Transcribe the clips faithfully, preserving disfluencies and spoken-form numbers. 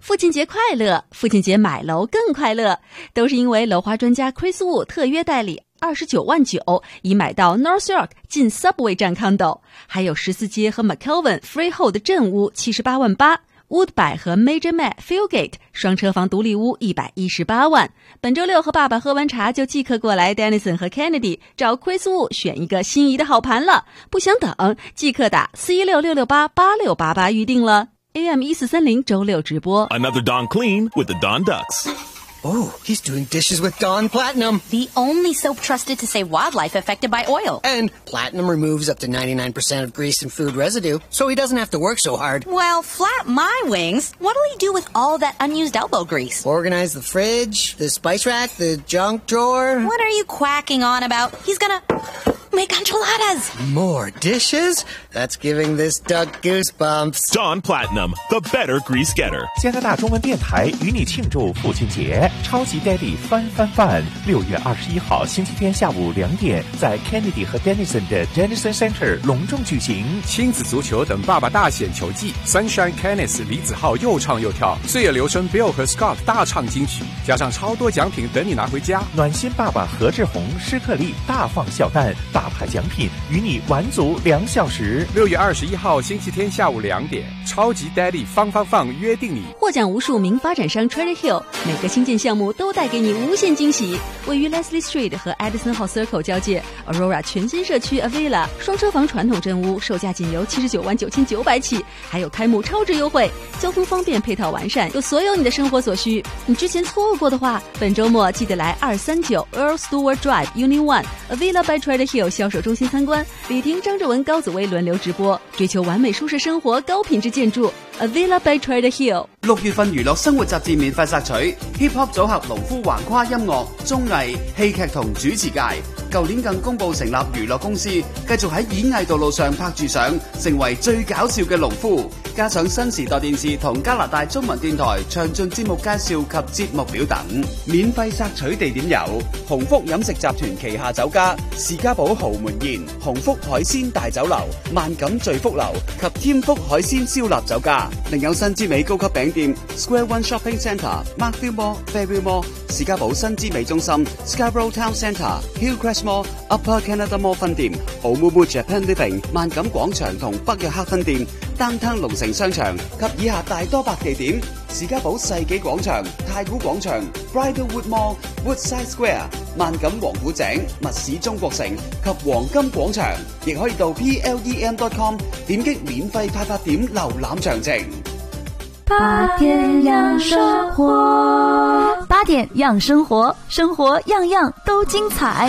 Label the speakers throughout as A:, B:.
A: 父亲节快乐，父亲节买楼更快乐，都是因为楼花专家 Chris Wu 特约代理二十九万九已买到 North York 近 Subway 站 condo， 还有十四街和 McKelvin Freehold 镇屋七十八万八， Woodbine 和 Major Met Fieldgate 双车房独立屋一百一十八万。本周六和爸爸喝完茶就即刻过来 Dennison 和 Kennedy 找 Chris Wu 选一个心仪的好盘了，不想等即刻打四一六六六八八六八八预定了。A M 一四三零周六直播。
B: Another Dawn clean with the Dawn Ducks.
C: Oh, he's doing dishes with Dawn Platinum.
D: The only soap trusted to save wildlife affected by oil.
C: And Platinum removes up to ninety-nine percent of grease and food residue, so he doesn't have to work so hard.
D: Well, flap my wings. What'll he do with all that unused elbow grease?
C: Organize the fridge, the spice rack, the junk drawer.
D: What are you quacking on about? He's gonna make enchiladas.
C: More dishes? That's giving this duck goosebumps.
B: Dawn Platinum, the better grease getter.
E: 加拿大中文电台与你庆祝父亲节，超级 Daddy 翻翻饭，六月二十一号星期天下午两点，在 Kennedy 和 Dennison 的 Dennison Center 隆重举行。
F: 亲子足球等爸爸大显球技 ，Sunshine Kenneth 李子浩又唱又跳，岁月留声 Bill 和 Scott 大唱金曲，加上超多奖品等你拿回家。
E: 暖心爸爸何志宏、施克力大放笑弹，大牌奖品与你玩足两小时。
F: 六月二十一号星期天下午两点，超级 Daddy 放放放约定你。
A: 获奖无数名发展商 Treasure Hill， 每个新建项目都带给你无限惊喜。位于 Leslie Street 和 Edison Hall Circle 交界 Aurora 全新社区 Avila 双车房传统镇屋，售价仅由七十九万九千九百起，还有开幕超值优惠，交通方便，配套完善，有所有你的生活所需。你之前错过的话，本周末记得来二三九 Earl Stewart Drive Unit One Avila by Treasure Hill 销售中心参观，李婷、张志文、高子薇轮流直播，追求完美舒適生活、高品質建築 Avila by Treasure Hill。
G: 六月份娛樂生活雜誌免費索取 Hip Hop 組合農夫橫跨音樂、綜藝、戲劇同主持界。舊年更公佈成立娛樂公司，繼續喺演藝道路上拍住上，成為最搞笑嘅農夫。加上新時代電視同加拿大中文電台詳盡節目介紹及節目表等。免費索取地點有鴻福飲食集團旗下酒家士嘉堡豪門宴、鴻福海鮮大酒樓、萬錦聚福樓及添福海鮮燒臘酒家。另有新之美高級餅店 Square One Shopping Centre、Markville Mall、Fairview Mall、士嘉堡新之美中心、Scarborough Town Centre、Hillcrest Mall、Upper Canada Mall 分店、Oumuamua Japan Living、萬錦廣場同北約克分店、Downtown 龍城商場及以下大多百地點：士嘉堡世紀廣場、太古廣場、Bridlewood Mall、Woodside Square、萬錦王府井、密市中國城及黃金廣場。亦可以到 P L E M dot com 點擊免費派發點瀏覽詳情。
H: 八點養生活，八點養生活，生活樣樣都精彩。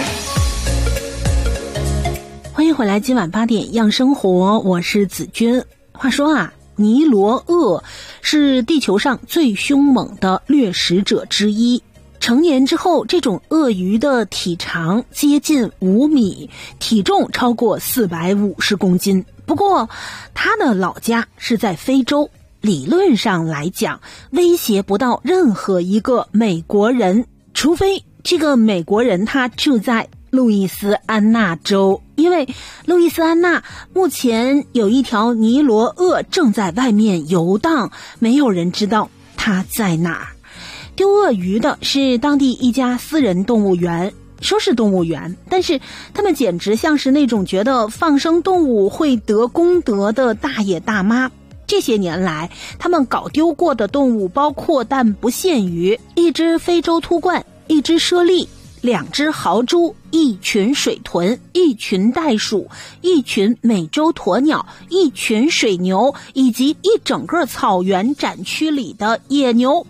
I: 歡迎回來，今晚八點養生活，我是子君。話說啊，尼羅鱷是地球上最兇猛的掠食者之一。成年之後，這種鱷魚的體長接近五米，體重超過四百五十公斤。不過，它的老家是在非洲，理論上來講，威脅不到任何一個美國人，除非這個美國人他住在路易斯安那州，因為路易斯安那目前有一條尼羅鱷正在外面遊蕩，沒有人知道它在哪兒。丟鱷魚的是當地一家私人動物園，說是動物園，但是他們簡直像是那種覺得放生動物會得功德的大爺大媽。這些年來，他們搞丟過的動物包括但不限於一隻非洲禿鸛、一隻猞猁、兩隻豪豬、一群水豚、一群袋鼠、一群美洲鴕鳥、一群水牛，以及一整個草原展區裡的野牛。